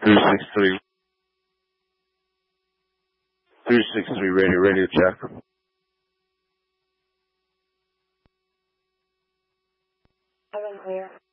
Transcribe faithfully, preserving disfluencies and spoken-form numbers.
three six three. three six three radio, radio check. Seven clear.